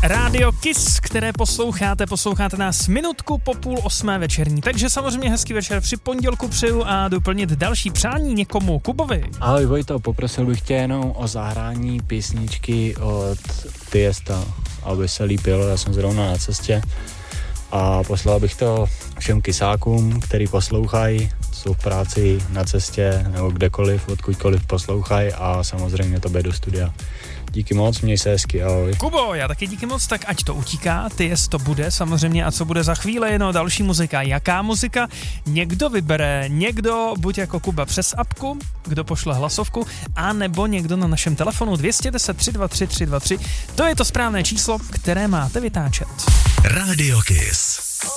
Rádio Kiss, které posloucháte nás minutku po 7:30 večerní. Takže samozřejmě hezký večer při pondělku přeju a doplnit další přání někomu. Kubovi. Ahoj Vojto, poprosil bych tě jenom o zahrání písničky od Tiesta, aby se líbilo, já jsem zrovna na cestě. A poslal bych to všem kysákům, který poslouchají, jsou v práci, na cestě nebo kdekoliv, odkudkoliv poslouchají a samozřejmě to bude do studia. Díky moc, měj se hezky, ahoj. Kubo, já taky díky moc, tak ať to utíká, to bude samozřejmě a co bude za chvíli, no další muzika. Jaká muzika? Někdo vybere, někdo buď jako Kuba přes apku, kdo pošle hlasovku, a nebo někdo na našem telefonu 210 323 323. To je to správné číslo, které máte vytáčet. Radio Kiss.